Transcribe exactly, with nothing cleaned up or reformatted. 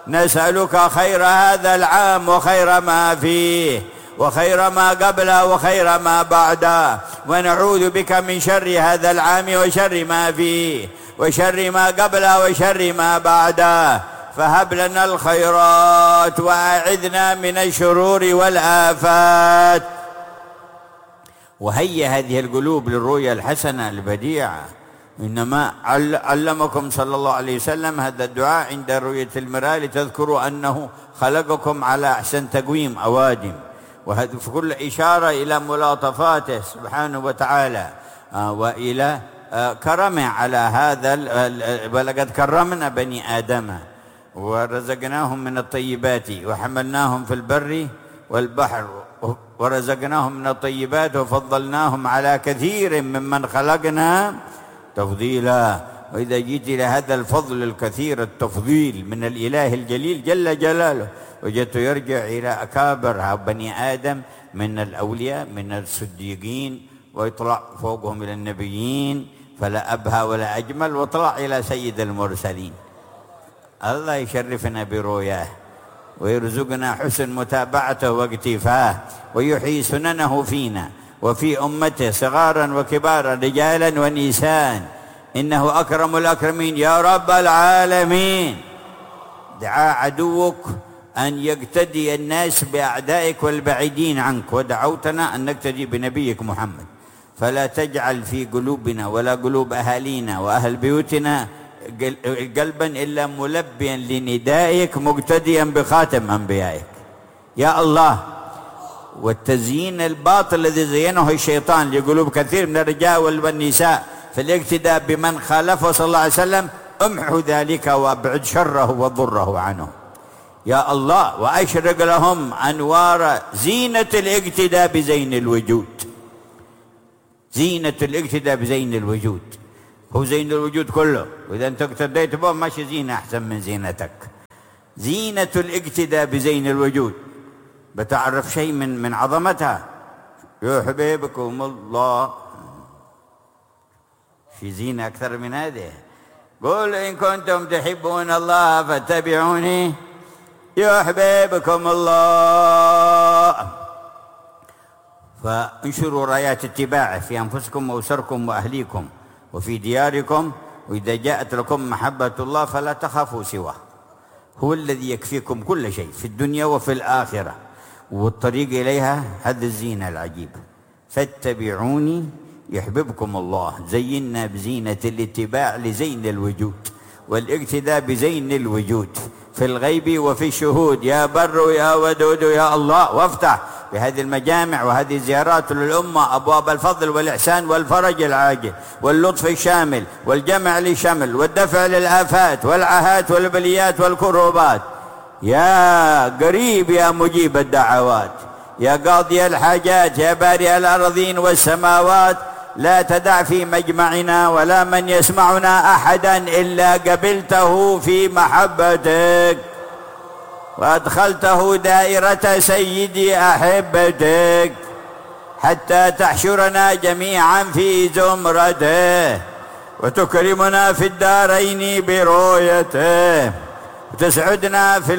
نسألك خير هذا العام وخير ما فيه وخير ما قبله وخير ما بعده، ونعوذ بك من شر هذا العام وشر ما فيه وشر ما قبله وشر ما بعده، فهب لنا الخيرات وأعذنا من الشرور والآفات. وهيا هذه القلوب للرؤيا الحسنة البديعة. إنما علمكم صلى الله عليه وسلم هذا الدعاء عند رؤية المرآة لتذكروا أنه خلقكم على أحسن تقويم أوادم، وهذا في كل إشارة إلى ملاطفاته سبحانه وتعالى وإلى كرمه على هذا. ولقد كرمنا بني آدم ورزقناهم من الطيبات وحملناهم في البر والبحر ورزقناهم من الطيبات وفضلناهم على كثير ممن خلقنا تفضيلا. وإذا جئت إلى هذا الفضل الكثير التفضيل من الإله الجليل جل جلاله وجدت يرجع إلى أكابر بني آدم من الأولياء من الصديقين، ويطلع فوقهم إلى النبيين، فلا أبهى ولا أجمل، وطلع إلى سيد المرسلين. الله يشرفنا برؤياه ويرزقنا حسن متابعته واقتفاه، ويحيي سننه فينا وفي أمته صغارا وكبارا رجالا ونساء، إنه أكرم الأكرمين يا رب العالمين. دعا عدوك أن يقتدي الناس بأعدائك والبعيدين عنك، ودعوتنا أن نقتدي بنبيك محمد، فلا تجعل في قلوبنا ولا قلوب أهالينا وأهل بيوتنا قلبا إلا ملبيا لندائك مقتديا بخاتم أنبيائك يا الله. والتزيين الباطل الذي زينه الشيطان لقلوب كثير من الرجال والنساء في الاقتداء بمن خالفه صلى الله عليه وسلم، امحو ذلك وابعد شره وضره عنه يا الله، وأشرق لهم أنوار زينة الاقتداء بزين الوجود. زينة الاقتداء بزين الوجود هو زين الوجود كله، وإذا أنت اقتديت به ماشي زينة أحسن من زينتك. زينة الاقتداء بزين الوجود، بتعرف شيء من من عظمتها. يحببكم الله، في زينة أكثر من هذه. قل إن كنتم تحبون الله فاتبعوني يحببكم الله. فانشروا رايات اتباعه في أنفسكم وأسركم وأهليكم وفي دياركم، وإذا جاءت لكم محبة الله فلا تخافوا سواه، هو الذي يكفيكم كل شيء في الدنيا وفي الآخرة، والطريق إليها هذه الزينة العجيبة. فاتبعوني يحببكم الله. زينا بزينة الاتباع لزين الوجود والاقتداء بزين الوجود في الغيب وفي الشهود يا بر يا ودود يا الله. وافتح بهذه المجامع وهذه الزيارات للأمة أبواب الفضل والإحسان والفرج العاجل واللطف الشامل والجمع للشمل والدفع للآفات والعاهات والبليات والكروبات. يا قريب يا مجيب الدعوات يا قاضي الحاجات يا بارئ الأرضين والسماوات، لا تدع في مجمعنا ولا من يسمعنا أحدا إلا قبلته في محبتك وأدخلته دائرة سيدي أحبتك، حتى تحشرنا جميعا في زمرته وتكرمنا في الدارين برؤيته وتسعدنا في